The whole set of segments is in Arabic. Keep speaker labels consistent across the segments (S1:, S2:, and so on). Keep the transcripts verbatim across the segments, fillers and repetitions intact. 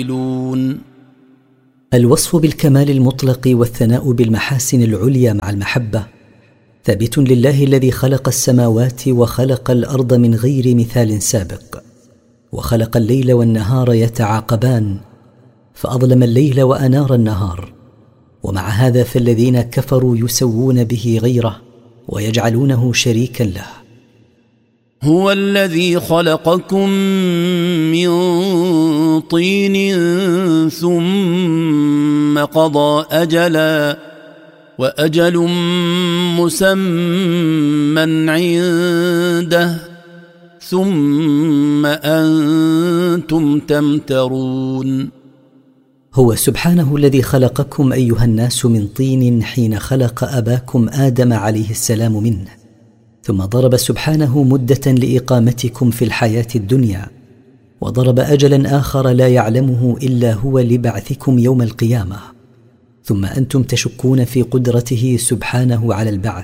S1: الوصف بالكمال المطلق والثناء بالمحاسن العليا مع المحبة ثابت لله الذي خلق السماوات وخلق الأرض من غير مثال سابق، وخلق الليل والنهار يتعاقبان فأظلم الليل وأنار النهار، ومع هذا فالذين كفروا يسوون به غيره ويجعلونه شريكا له.
S2: هو الذي خلقكم من طين ثم قضى أجلا وأجل مسمى عنده ثم أنتم تمترون.
S1: هو سبحانه الذي خلقكم أيها الناس من طين حين خلق أباكم آدم عليه السلام منه، ثم ضرب سبحانه مدة لإقامتكم في الحياة الدنيا، وضرب أجلا آخر لا يعلمه إلا هو لبعثكم يوم القيامة، ثم أنتم تشكون في قدرته سبحانه على البعث.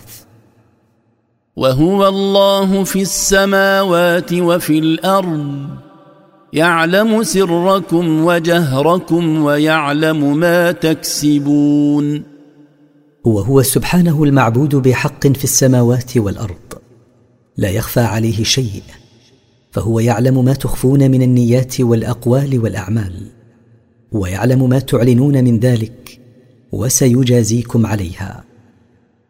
S2: وهو الله في السماوات وفي الأرض يعلم سركم وجهركم ويعلم ما تكسبون.
S1: هو هو سبحانه المعبود بحق في السماوات والأرض، لا يخفى عليه شيء، فهو يعلم ما تخفون من النيات والأقوال والأعمال، ويعلم ما تعلنون من ذلك، وسيجازيكم عليها.